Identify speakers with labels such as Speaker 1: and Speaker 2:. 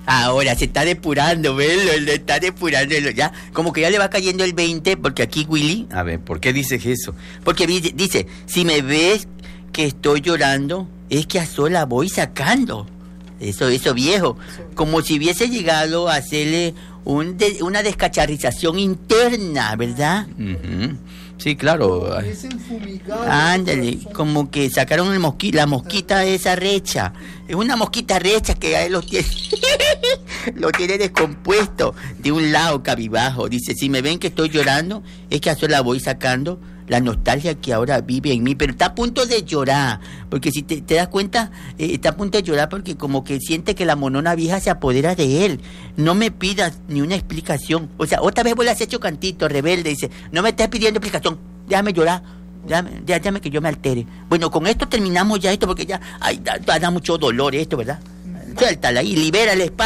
Speaker 1: Ahora se está depurando, ¿ves? Le está depurando, ya, como que ya le va cayendo el 20, porque aquí Willy, a ver, ¿por qué dices eso? Porque dice, si me ves que estoy llorando, es que a sola voy sacando. Eso viejo, como si hubiese llegado a hacerle una descacharrización interna, ¿verdad? Uh-huh. Sí, claro. Ándale, como que sacaron la mosquita esa recha. Es una mosquita recha que a él lo tiene descompuesto de un lado cabibajo. Dice, si me ven que estoy llorando, es que a sola voy sacando la nostalgia que ahora vive en mí, pero está a punto de llorar, porque si te das cuenta, está a punto de llorar porque como que siente que la monona vieja se apodera de él. No me pidas ni una explicación, o sea, otra vez vos le has hecho cantito, rebelde, dice, no me estés pidiendo explicación, déjame llorar, déjame que yo me altere. Bueno, con esto terminamos ya esto, porque ya da mucho dolor esto, ¿verdad? Suéltala y libera el espacio.